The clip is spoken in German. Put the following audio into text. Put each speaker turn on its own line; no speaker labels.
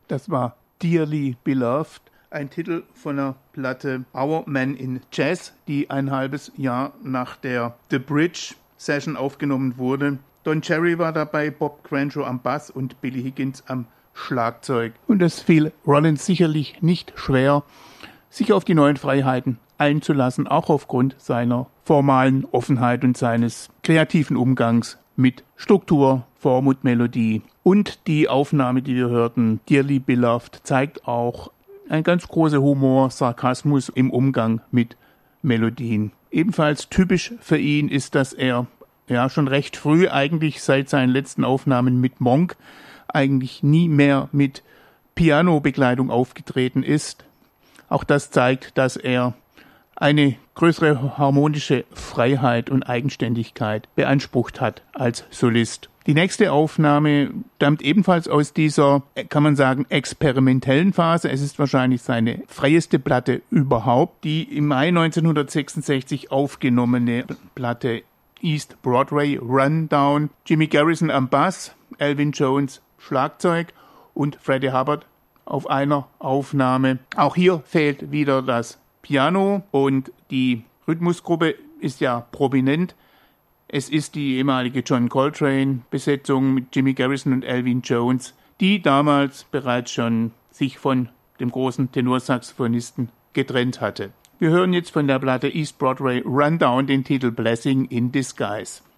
Das war Dearly Beloved, ein Titel von der Platte Our Man in Jazz, die ein halbes Jahr nach der The Bridge Session aufgenommen wurde. Don Cherry war dabei, Bob Cranshaw am Bass und Billy Higgins am Schlagzeug. Und es fiel Rollins sicherlich nicht schwer, sich auf die neuen Freiheiten einzulassen, auch aufgrund seiner formalen Offenheit und seines kreativen Umgangs mit Struktur, Form und Melodie. Und die Aufnahme, die wir hörten, Dearly Beloved, zeigt auch ein ganz großer Humor, Sarkasmus im Umgang mit Melodien. Ebenfalls typisch für ihn ist, dass er schon recht früh, eigentlich seit seinen letzten Aufnahmen mit Monk, eigentlich nie mehr mit Pianobegleitung aufgetreten ist. Auch das zeigt, dass er eine größere harmonische Freiheit und Eigenständigkeit beansprucht hat als Solist. Die nächste Aufnahme stammt ebenfalls aus dieser, kann man sagen, experimentellen Phase. Es ist wahrscheinlich seine freieste Platte überhaupt. Die im Mai 1966 aufgenommene Platte East Broadway Rundown. Jimmy Garrison am Bass, Elvin Jones Schlagzeug und Freddie Hubbard auf einer Aufnahme. Auch hier fehlt wieder das Piano und die Rhythmusgruppe ist ja prominent. Es ist die ehemalige John Coltrane-Besetzung mit Jimmy Garrison und Elvin Jones, die damals bereits schon sich von dem großen Tenorsaxophonisten getrennt hatte. Wir hören jetzt von der Platte East Broadway Rundown den Titel Blessing in Disguise.